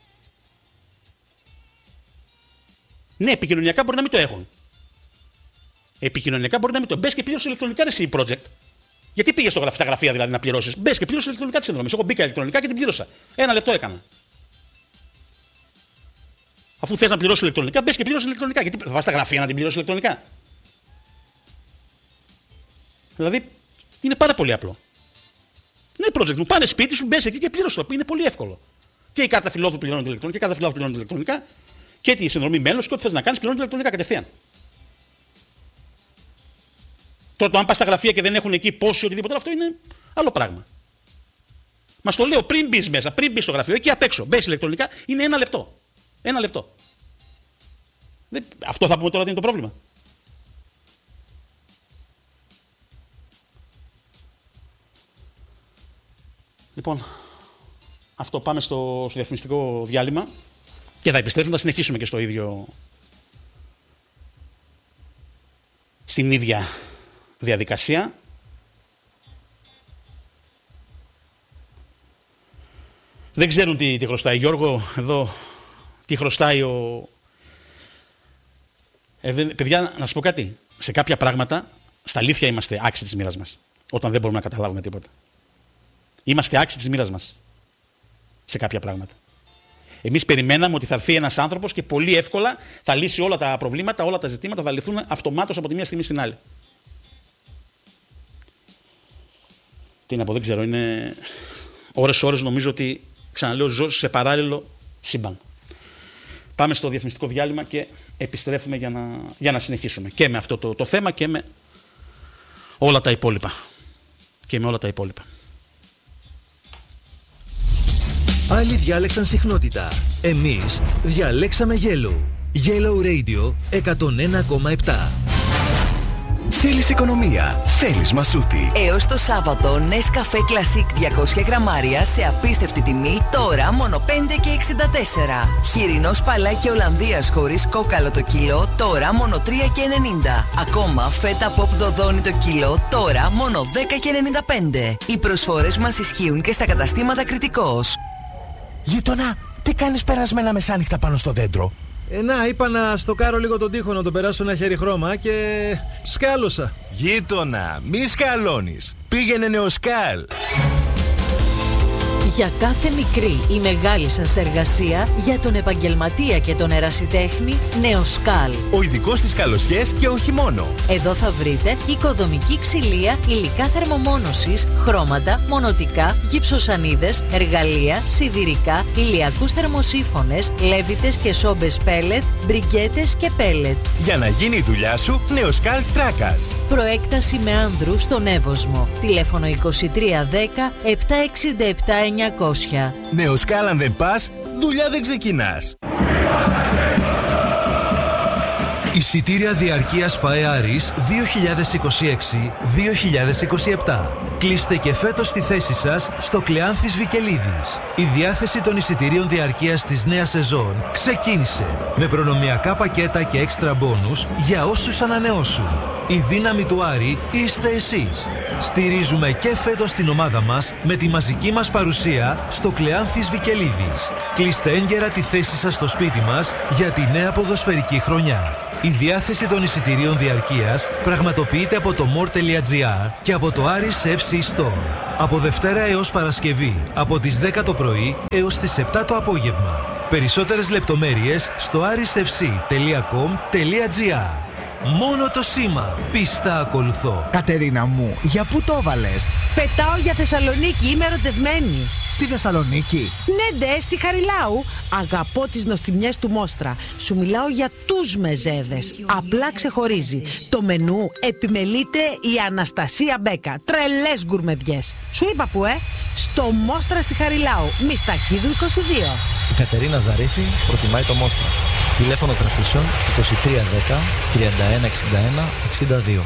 Ναι, επικοινωνιακά μπορεί να μην το έχουν. Επικοινωνιακά μπορεί να μην το έχουν. Μπες και πλήρωσε ηλεκτρονικά εσύ project. Γιατί πήγες στα γραφεία δηλαδή να πληρώσεις? Μπες και πλήρωσε ηλεκτρονικά τη συνδρομή. Εγώ μπήκα ηλεκτρονικά και την πλήρωσα. 1 λεπτό έκανα. Αφού θες να πληρώσεις ηλεκτρονικά, μπες και πλήρωσε ηλεκτρονικά. Γιατί θα πας στα γραφεία να την πληρώσεις ηλεκτρονικά? Δηλαδή είναι πάρα πολύ απλό. Ναι, project μου, πάνε σπίτι σου, μπες εκεί και πλήρωσε το. Είναι πολύ εύκολο. Και η κάρτα φιλόδου πληρώνει ηλεκτρονικά, και η κάρτα φιλόδου πληρώνει ηλεκτρονικά, και τη συνδρομή μέλος και ό,τι θες να κάνεις πληρώνει ηλεκτρονικά κατευθείαν. Τώρα το αν πας στα γραφεία και δεν έχουν εκεί πόσοι οτιδήποτε, αυτό είναι άλλο πράγμα. Μας το λέω πριν μπεις μέσα, πριν μπεις στο γραφείο, εκεί απ' έξω, μπες ηλεκτρονικά, είναι 1 λεπτό. 1 λεπτό. Αυτό θα πούμε τώρα ότι είναι το πρόβλημα. Λοιπόν, αυτό, πάμε στο διαφημιστικό διάλειμμα και θα επιστρέψουμε, θα συνεχίσουμε και στο ίδιο, στην ίδια διαδικασία. Δεν ξέρουν τι χρωστάει Γιώργο εδώ, τι χρωστάει παιδιά, να σας πω κάτι. Σε κάποια πράγματα, στα αλήθεια είμαστε άξιοι της μοίρας μας, όταν δεν μπορούμε να καταλάβουμε τίποτα. Είμαστε άξιοι της μοίρας μας σε κάποια πράγματα. Εμείς περιμέναμε ότι θα έρθει ένας άνθρωπος και πολύ εύκολα θα λύσει όλα τα προβλήματα, όλα τα ζητήματα θα λυθούν αυτομάτως από τη μία στιγμή στην άλλη. Τι να πω, δεν ξέρω, είναι ώρες νομίζω ότι, ξαναλέω, ζω σε παράλληλο σύμπαν. Πάμε στο διαφημιστικό διάλειμμα και επιστρέφουμε για να συνεχίσουμε και με αυτό το θέμα και με όλα τα υπόλοιπα. Άλλοι διάλεξαν συχνότητα. Εμείς διαλέξαμε Yellow. Yellow Radio 101,7. Θέλεις οικονομία, θέλεις μασούτη. Έως το Σάββατο, Nescafé Classic 200 γραμμάρια σε απίστευτη τιμή, τώρα μόνο 5,64. Χοιρινό σπαλάκι Ολλανδίας χωρίς κόκαλο το κιλό, τώρα μόνο 3,90. Ακόμα φέτα pop δοδόνι το κιλό, τώρα μόνο 10,95. Οι προσφορές μας ισχύουν και στα καταστήματα Κρητικός. Γείτονα, τι κάνεις περασμένα μεσάνυχτα πάνω στο δέντρο? Να, είπα να στοκάρω λίγο τον τοίχο, να τον περάσω ένα χέρι χρώμα και σκάλωσα. Γείτονα, μη σκαλώνεις. Πήγαινε Νεοσκάλ. Για κάθε μικρή ή μεγάλη σας εργασία, για τον επαγγελματία και τον ερασιτέχνη, Νεοσκάλ. Ο ειδικός στις καλοσιές και όχι μόνο. Εδώ θα βρείτε οικοδομική ξυλία, υλικά θερμομόνωσης, χρώματα, μονοτικά, γυψοσανίδες, εργαλεία, σιδηρικά, ηλιακούς θερμοσύφωνες, λέβητες και σόμπες πέλετ, μπριγκέτες και πέλετ. Για να γίνει η δουλειά σου, Νεοσκάλ Τράκας. Προέκταση με άνδρου στον Εύωσμο. Τηλέφωνο 2310 767 900. Νεοσκάλ, αν δεν πας, δουλειά δεν ξεκινάς. Εισιτήρια διαρκείας ΠΑΕ Άρης 2026-2027. Κλείστε και φέτος τη θέση σας στο Κλεάνθης Βικελίδης. Η διάθεση των εισιτηρίων διαρκείας της νέας σεζόν ξεκίνησε με προνομιακά πακέτα και έξτρα μπόνους για όσους ανανεώσουν. Η δύναμη του Άρη είστε εσείς. Στηρίζουμε και φέτος την ομάδα μας με τη μαζική μας παρουσία στο Κλεάνθης Βικελίδης. Κλείστε έγκαιρα τη θέση σας στο σπίτι μας για τη νέα ποδοσφαιρική χρονιά. Η διάθεση των εισιτηρίων διαρκείας πραγματοποιείται από το more.gr και από το Aris FC Store. Από Δευτέρα έως Παρασκευή, από τις 10 το πρωί έως τις 7 το απόγευμα. Περισσότερες λεπτομέρειες στο arisfc.com.gr. Μόνο το σήμα πίστα ακολουθώ. Κατερίνα μου, για πού το έβαλες? Πετάω για Θεσσαλονίκη, είμαι ερωτευμένη. Στη Θεσσαλονίκη? Ναι, ντε, στη Χαριλάου. Αγαπώ τις νοστιμιές του Μόστρα. Σου μιλάω για τους μεζέδες. Απλά ξεχωρίζει. Το μενού επιμελείται η Αναστασία Μπέκα. Τρελές γκουρμεδιές. Σου είπα που, στο Μόστρα στη Χαριλάου. Μιστακίδου 22. Η Κατερίνα Ζαρίφη προτιμάει το Μόστρα. Τηλέφωνο κρατήσεων 2310 3161 62.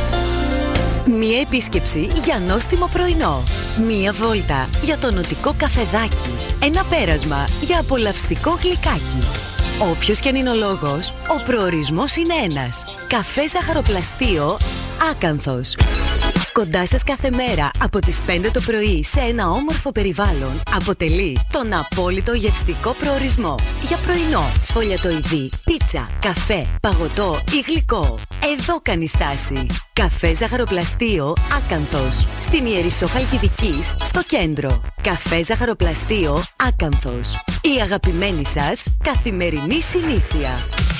Μία επίσκεψη για νόστιμο πρωινό. Μία βόλτα για το νοτικό καφεδάκι. Ένα πέρασμα για απολαυστικό γλυκάκι. Όποιος και αν είναι ο λόγος, ο προορισμός είναι ένας. Καφέ Ζαχαροπλαστείο Άκανθος. Κοντά σας κάθε μέρα από τις 5 το πρωί σε ένα όμορφο περιβάλλον αποτελεί τον απόλυτο γευστικό προορισμό. Για πρωινό, σφολιατοειδή, πίτσα, καφέ, παγωτό ή γλυκό. Εδώ κάνει στάση. Καφέ Ζαχαροπλαστείο Άκανθος. Στην Ιερισσό Χαλκιδικής, στο κέντρο. Καφέ Ζαχαροπλαστείο Άκανθος. Η αγαπημένη σας καθημερινή συνήθεια.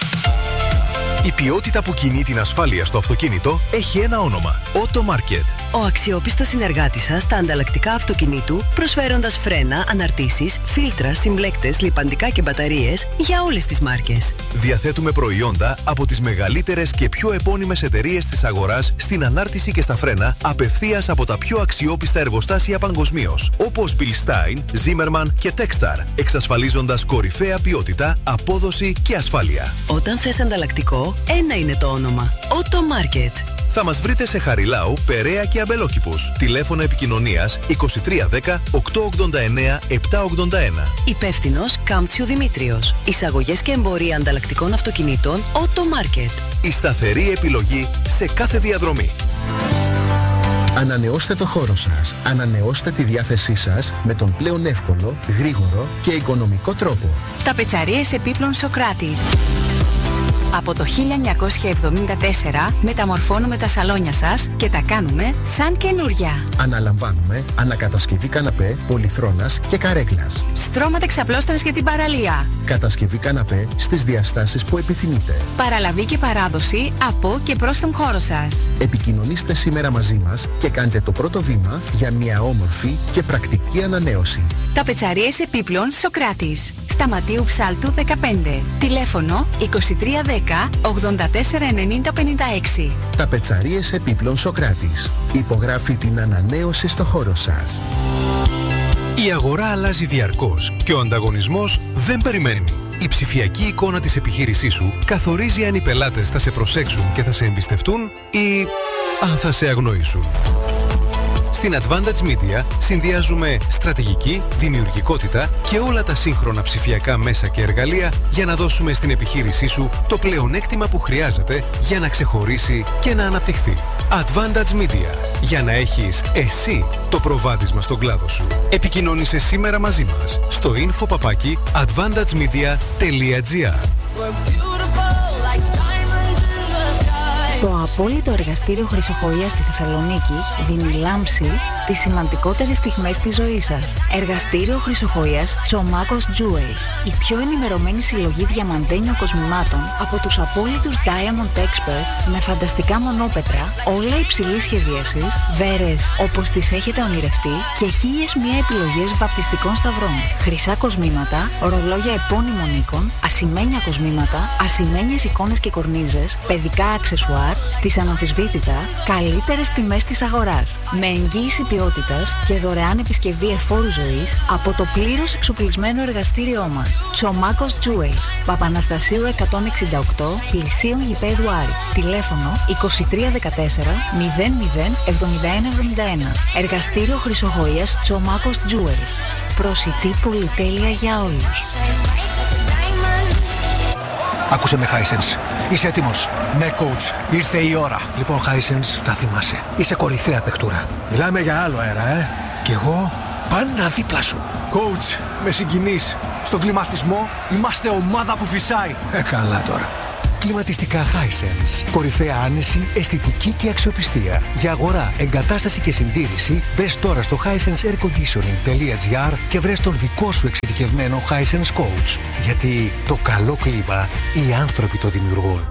Η ποιότητα που κινεί την ασφάλεια στο αυτοκίνητο έχει ένα όνομα. Automarket. Ο αξιόπιστος συνεργάτης σας στα ανταλλακτικά αυτοκινήτου, προσφέροντας φρένα, αναρτήσεις, φίλτρα, συμπλέκτες, λιπαντικά και μπαταρίες για όλες τις μάρκες. Διαθέτουμε προϊόντα από τις μεγαλύτερες και πιο επώνυμες εταιρείες της αγοράς στην ανάρτηση και στα φρένα, απευθείας από τα πιο αξιόπιστα εργοστάσια παγκοσμίως, όπως Bilstein, Zimmermann και Techstar, εξασφαλίζοντας κορυφαία ποιότητα, απόδοση και ασφάλεια. Όταν θες ανταλλακτικό, ένα είναι το όνομα. Automarket. Θα μας βρείτε σε Χαριλάου, Περαία και Αμπελόκηπους. Τηλέφωνο επικοινωνίας 2310 889 781. Υπεύθυνος Κάμπτσιου Δημήτριος. Εισαγωγές και εμπορία ανταλλακτικών αυτοκινήτων Automarket. Η σταθερή επιλογή σε κάθε διαδρομή. Ανανεώστε το χώρο σας. Ανανεώστε τη διάθεσή σας με τον πλέον εύκολο, γρήγορο και οικονομικό τρόπο. Ταπετσαρίες επίπλων Σοκράτης. Από το 1974 μεταμορφώνουμε τα σαλόνια σας και τα κάνουμε σαν καινούρια. Αναλαμβάνουμε ανακατασκευή καναπέ, πολυθρόνας και καρέκλας. Στρώματα εξαπλώστρας για την παραλία. Κατασκευή καναπέ στις διαστάσεις που επιθυμείτε. Παραλαβή και παράδοση από και προς τον χώρο σας. Επικοινωνήστε σήμερα μαζί μας και κάντε το πρώτο βήμα για μια όμορφη και πρακτική ανανέωση. Ταπετσαρίες επίπλων Σοκράτης. Σταματίου Ψάλτου 15. Τηλέφωνο 2310 84 90 56. Ταπετσαρίες επίπλων Σοκράτης. Υπογράφει την ανανέωση στο χώρο σας. Η αγορά αλλάζει διαρκώς και ο ανταγωνισμός δεν περιμένει. Η ψηφιακή εικόνα της επιχείρησής σου καθορίζει αν οι πελάτες θα σε προσέξουν και θα σε εμπιστευτούν ή αν θα σε αγνοήσουν. Στην Advantage Media συνδυάζουμε στρατηγική, δημιουργικότητα και όλα τα σύγχρονα ψηφιακά μέσα και εργαλεία για να δώσουμε στην επιχείρησή σου το πλεονέκτημα που χρειάζεται για να ξεχωρίσει και να αναπτυχθεί. Advantage Media. Για να έχεις εσύ το προβάδισμα στον κλάδο σου. Επικοινώνησε σήμερα μαζί μας στο info@advantagemedia.gr. Το απόλυτο εργαστήριο Χρυσοχοΐας στη Θεσσαλονίκη δίνει λάμψη στις σημαντικότερες στιγμές της ζωής σας. Εργαστήριο Χρυσοχοΐας Τσομάκος Jewels. Η πιο ενημερωμένη συλλογή διαμαντένιων κοσμημάτων από τους απόλυτους Diamond Experts με φανταστικά μονόπετρα, όλα υψηλής σχεδίασης, βέρες όπως τις έχετε ονειρευτεί και 1001 επιλογές βαπτιστικών σταυρών. Χρυσά κοσμήματα, ρολόγια επώνυμων οίκων, ασημένια κοσμήματα, ασημένιες εικόνες και κορνίζες, παιδικά αξεσουάρ, GR στις αναμφισβήτητα καλύτερες τιμές της αγοράς. Με εγγύηση ποιότητας και δωρεάν επισκευή εφόρου ζωής από το πλήρως εξοπλισμένο εργαστήριό μας. Τσομάκος Jewels, Παπαναστασίου 168, πλησίον γηπέδου Άρη. Τηλέφωνο 2314 00 7171. Εργαστήριο χρυσογοίας Τσομάκος Jewels. Προσιτή πολυτέλεια για όλους. Άκουσε με, Hisense. Είσαι έτοιμος? Ναι, coach. Ήρθε η ώρα. Λοιπόν, Hisense, τα θυμάσαι. Είσαι κορυφαία παιχτούρα. Μιλάμε για άλλο αέρα, Κι εγώ πάντα δίπλα σου. Coach, με συγκινείς. Στον κλιματισμό είμαστε ομάδα που φυσάει. Καλά τώρα. Κλιματιστικά Hisense. Κορυφαία άνεση, αισθητική και αξιοπιστία. Για αγορά, εγκατάσταση και συντήρηση, μπες τώρα στο hisenseairconditioning.gr και βρες τον δικό σου εξειδικευμένο Hisense Coach. Γιατί το καλό κλίμα οι άνθρωποι το δημιουργούν.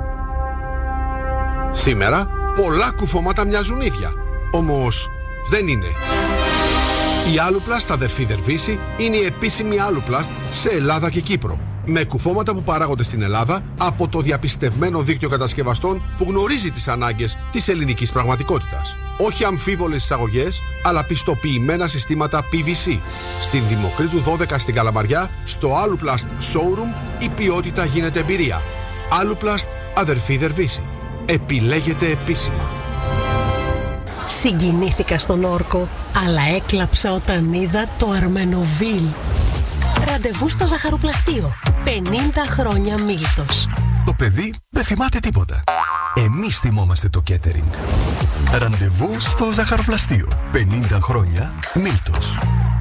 Σήμερα πολλά κουφώματα μοιάζουν ίδια. Όμως δεν είναι. Η Aluplast αδερφή Δερβίση είναι η επίσημη Aluplast σε Ελλάδα και Κύπρο. Με κουφώματα που παράγονται στην Ελλάδα από το διαπιστευμένο δίκτυο κατασκευαστών που γνωρίζει τις ανάγκες της ελληνικής πραγματικότητας. Όχι αμφίβολες εισαγωγές, αλλά πιστοποιημένα συστήματα PVC. Στην Δημοκρίτου 12 στην Καλαμαριά, στο Aluplast Showroom, η ποιότητα γίνεται εμπειρία. Aluplast αδερφή Δερβίση. Επιλέγεται επίσημα. Συγκινήθηκα στον όρκο, αλλά έκλαψα όταν είδα το Αρμενοβίλ. Ραντεβού στο ζαχαροπλαστείο. 50 χρόνια Μίλτος. Το παιδί δεν θυμάται τίποτα. Εμείς θυμόμαστε το catering. Ραντεβού στο ζαχαροπλαστείο. 50 χρόνια Μίλτος.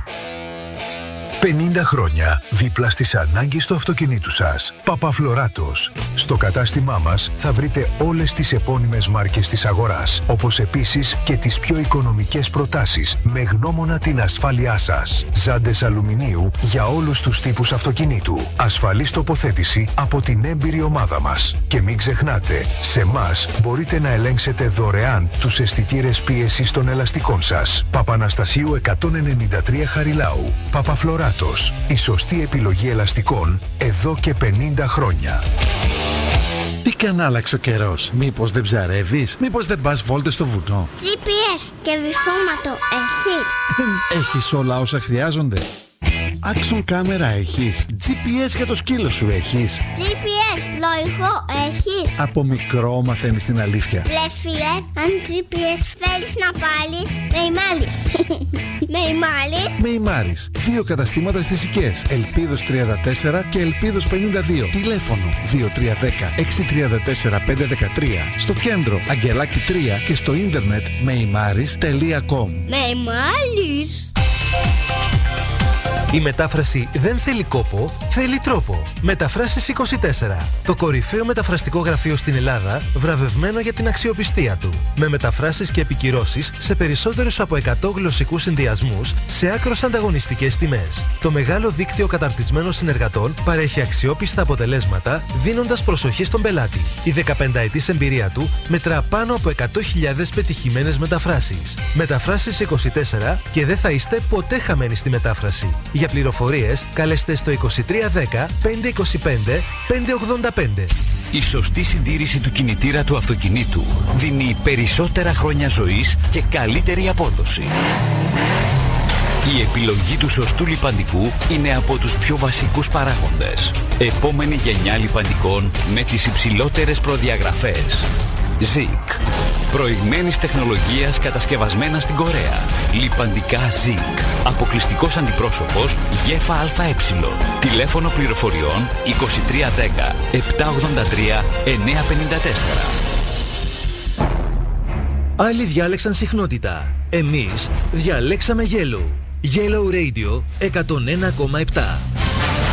50 χρόνια δίπλα στις ανάγκες του αυτοκινήτου σας. Παπαφλωράτος. Στο κατάστημά μας θα βρείτε όλες τις επώνυμες μάρκες της αγοράς, όπως επίσης και τις πιο οικονομικές προτάσεις με γνώμονα την ασφάλειά σας. Ζάντες αλουμινίου για όλους τους τύπους αυτοκινήτου. Ασφαλής τοποθέτηση από την έμπειρη ομάδα μας. Και μην ξεχνάτε, σε εμάς μπορείτε να ελέγξετε δωρεάν τους αισθητήρες πίεσης των ελαστικών σας. Παπαναστασίου 193 Χαριλάου. Παπαφλωράτος. Η σωστή επιλογή ελαστικών εδώ και 50 χρόνια. Τι καν άλλαξε ο καιρός? Μήπως δεν ψαρεύεις? Μήπως δεν πας βόλτες στο βουνό? GPS και βυθόματο έχεις? Έχεις όλα όσα χρειάζονται? Action κάμερα έχεις? GPS για το σκύλο σου έχεις? GPS πλοηγό έχεις? Από μικρό μαθαίνεις την αλήθεια. Ρε φίλε, αν GPS θέλεις να πάλεις, με ημάλεις. Με ημάλεις? Με ημάρεις. 2 καταστήματα στις Οικές. Ελπίδος 34 και Ελπίδος 52. Τηλέφωνο 2310 634 513. Στο κέντρο Αγγελάκη 3 και στο ίντερνετ meimaaris.com. Με ημάλεις. Η μετάφραση δεν θέλει κόπο, θέλει τρόπο. Μεταφράσεις 24. Το κορυφαίο μεταφραστικό γραφείο στην Ελλάδα, βραβευμένο για την αξιοπιστία του. Με μεταφράσεις και επικυρώσεις σε περισσότερους από 100 γλωσσικούς συνδυασμούς σε άκρως ανταγωνιστικές τιμές. Το μεγάλο δίκτυο καταρτισμένων συνεργατών παρέχει αξιόπιστα αποτελέσματα, δίνοντας προσοχή στον πελάτη. Η 15ετής εμπειρία του μετρά πάνω από 100.000 πετυχημένες μεταφράσεις. Μεταφράσεις 24 και δεν θα είστε ποτέ χαμένοι στη μετάφραση. Για πληροφορίες, καλέστε στο 2310 525 585. Η σωστή συντήρηση του κινητήρα του αυτοκινήτου δίνει περισσότερα χρόνια ζωής και καλύτερη απόδοση. Η επιλογή του σωστού λιπαντικού είναι από τους πιο βασικούς παράγοντες. Επόμενη γενιά λιπαντικών με τις υψηλότερες προδιαγραφές. ZIC. Προηγμένης τεχνολογίας κατασκευασμένα στην Κορέα. Λιπαντικά ZIC. Αποκλειστικός αντιπρόσωπος ΓΕΦΑ ΑΕ. Τηλέφωνο πληροφοριών 2310 783 954. Άλλοι διάλεξαν συχνότητα. Εμείς διαλέξαμε Yellow. Yellow Radio 101,7.